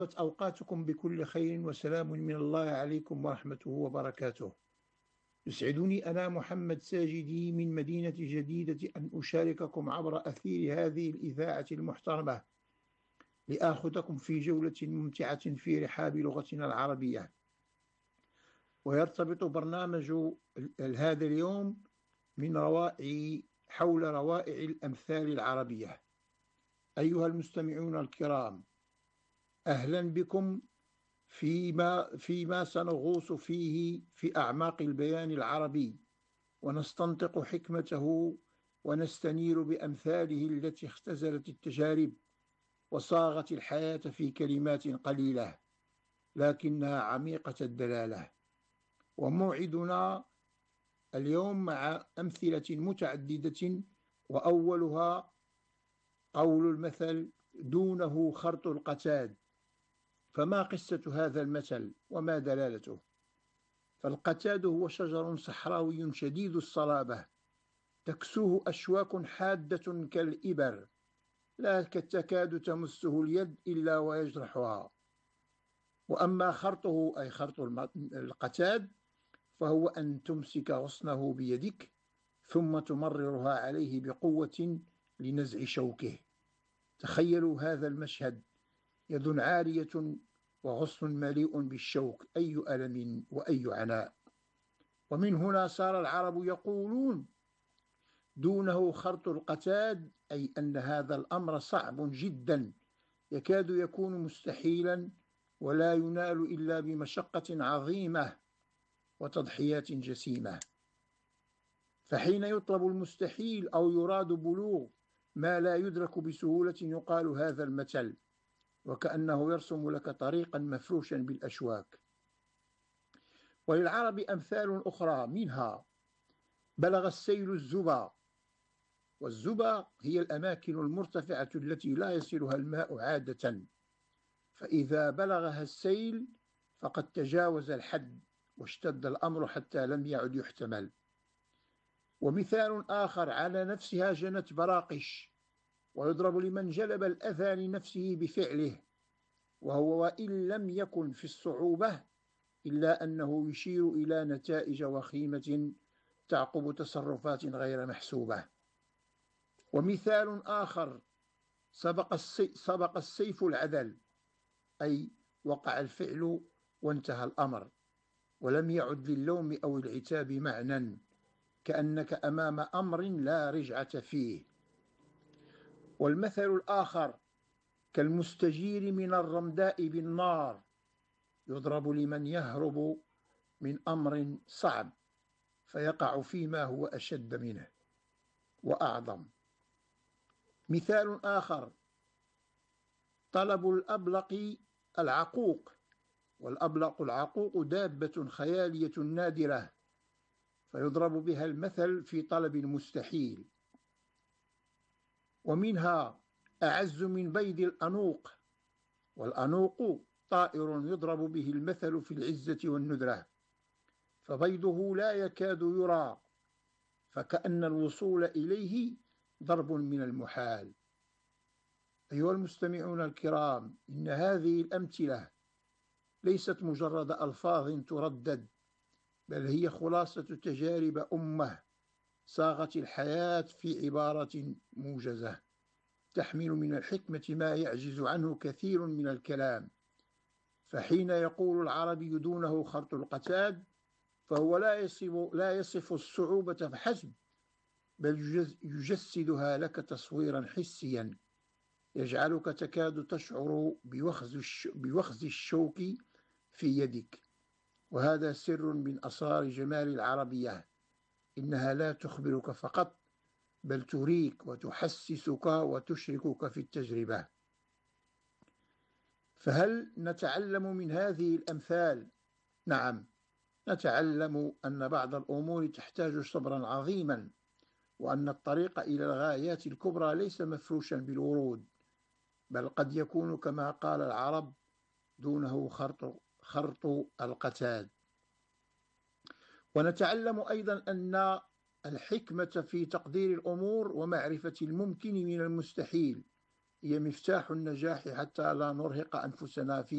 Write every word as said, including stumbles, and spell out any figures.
أوقاتكم بكل خير وسلام من الله عليكم ورحمته وبركاته. يسعدني أنا محمد ساجدي من مدينة جديدة أن أشارككم عبر أثير هذه الإذاعة المحترمة لآخذكم في جولة ممتعة في رحاب لغتنا العربية. ويرتبط برنامج هذا اليوم من روائع حول روائع الأمثال العربية. أيها المستمعون الكرام، أهلا بكم فيما, فيما سنغوص فيه في أعماق البيان العربي، ونستنطق حكمته ونستنير بأمثاله التي اختزلت التجارب وصاغت الحياة في كلمات قليلة لكنها عميقة الدلالة. وموعدنا اليوم مع أمثلة متعددة، وأولها قول المثل: دونه خرط القتاد. فما قصة هذا المثل وما دلالته؟ فالقتاد هو شجر صحراوي شديد الصلابة، تكسوه أشواك حادة كالإبر، لا تكاد تمسه اليد إلا ويجرحها. وأما خرطه أي خرط القتاد فهو أن تمسك غصنه بيدك ثم تمررها عليه بقوة لنزع شوكه. تخيلوا هذا المشهد: يد عارية وغصن مليء بالشوك، أي ألم وأي عناء. ومن هنا صار العرب يقولون: دونه خرط القتاد، أي أن هذا الأمر صعب جدا، يكاد يكون مستحيلا، ولا ينال إلا بمشقة عظيمة وتضحيات جسيمة. فحين يطلب المستحيل أو يراد بلوغ ما لا يدرك بسهولة يقال هذا المثل، وكأنه يرسم لك طريقا مفروشا بالأشواك. وللعرب أمثال أخرى، منها: بلغ السيل الزبا. والزبا هي الأماكن المرتفعة التي لا يصلها الماء عادة، فإذا بلغها السيل فقد تجاوز الحد واشتد الأمر حتى لم يعد يحتمل. ومثال آخر على نفسها: جنت براقش. ويضرب لمن جلب الأذى لنفسه بفعله، وهو وإن لم يكن في الصعوبة إلا أنه يشير إلى نتائج وخيمة تعقب تصرفات غير محسوبة. ومثال آخر: سبق, السي سبق السيف العدل، أي وقع الفعل وانتهى الأمر، ولم يعد للوم أو العتاب معنى، كأنك أمام أمر لا رجعة فيه. والمثل الآخر: كالمستجير من الرمداء بالنار. يضرب لمن يهرب من أمر صعب فيقع فيما هو أشد منه وأعظم. مثال آخر: طلب الأبلق العقوق. والأبلق العقوق دابة خيالية نادرة، فيضرب بها المثل في طلب المستحيل. ومنها: أعز من بيض الأنوق. والأنوق طائر يضرب به المثل في العزة والندرة، فبيضه لا يكاد يرى، فكأن الوصول إليه ضرب من المحال. أيها المستمعون الكرام، إن هذه الأمثلة ليست مجرد ألفاظ تردد، بل هي خلاصة تجارب أمة صاغت الحياة في عبارة موجزة تحمل من الحكمة ما يعجز عنه كثير من الكلام. فحين يقول العربي: دونه خرط القتاد، فهو لا يصف, لا يصف الصعوبة فحسب، بل يجسدها لك تصويرا حسيا يجعلك تكاد تشعر بوخز الشوك في يدك. وهذا سر من أسرار جمال العربية، إنها لا تخبرك فقط، بل تريك وتحسسك وتشركك في التجربة. فهل نتعلم من هذه الأمثال؟ نعم، نتعلم أن بعض الأمور تحتاج صبرا عظيما، وأن الطريق إلى الغايات الكبرى ليس مفروشا بالورود، بل قد يكون كما قال العرب: دونه خرط, خرط القتاد. ونتعلم أيضا أن الحكمة في تقدير الأمور ومعرفة الممكن من المستحيل هي مفتاح النجاح حتى لا نرهق أنفسنا في